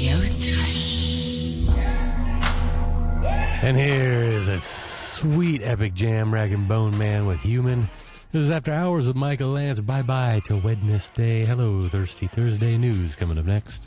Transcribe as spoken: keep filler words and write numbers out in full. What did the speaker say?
Radio three. And here is a sweet epic jam, Rag and Bone Man with Human. This is After Hours with Michael Lance. Bye-bye till Wednesday. Hello, Thirsty Thursday news coming up next.